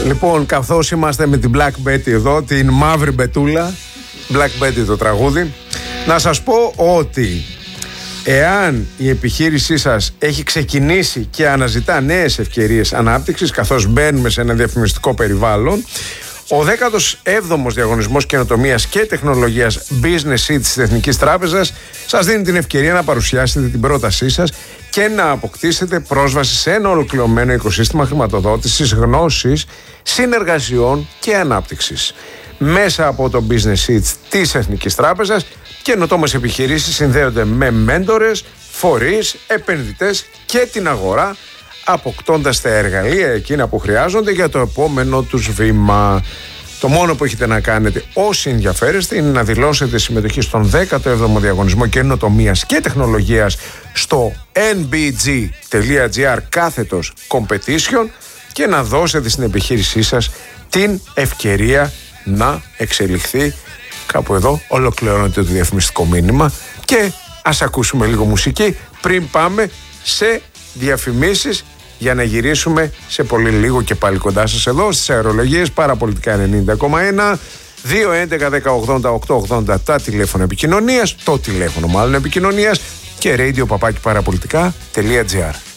Λοιπόν, καθώς είμαστε με την Black Betty εδώ, την μαύρη μπετούλα, Black Betty το τραγούδι, να σας πω ότι εάν η επιχείρησή σας έχει ξεκινήσει και αναζητά νέες ευκαιρίες ανάπτυξης, καθώς μπαίνουμε σε ένα διαφημιστικό περιβάλλον, ο 17ος Διαγωνισμός Καινοτομίας και Τεχνολογίας Business Seat της Εθνικής Τράπεζας σας δίνει την ευκαιρία να παρουσιάσετε την πρότασή σας και να αποκτήσετε πρόσβαση σε ένα ολοκληρωμένο οικοσύστημα χρηματοδότησης, γνώσης, συνεργασιών και ανάπτυξης. Μέσα από το Business Seat της Εθνικής Τράπεζας, καινοτόμες επιχειρήσεις συνδέονται με μέντορες, φορείς, επενδυτές και την αγορά, αποκτώντας τα εργαλεία εκείνα που χρειάζονται για το επόμενο τους βήμα. Το μόνο που έχετε να κάνετε όσοι ενδιαφέρεστε είναι να δηλώσετε συμμετοχή στον 17ο Διαγωνισμό Καινοτομίας και Τεχνολογίας στο nbg.gr/competition και να δώσετε στην επιχείρησή σας την ευκαιρία να εξελιχθεί. Κάπου εδώ ολοκληρώνεται το διαφημιστικό μήνυμα και ας ακούσουμε λίγο μουσική πριν πάμε σε διαφημίσεις για να γυρίσουμε σε πολύ λίγο και πάλι κοντά σας εδώ στις αερολογίες Παραπολιτικά 90,1, 211-1080-880 τα τηλέφωνα επικοινωνίας, το τηλέφωνο μάλλον επικοινωνίας και radio-parapolitica.gr.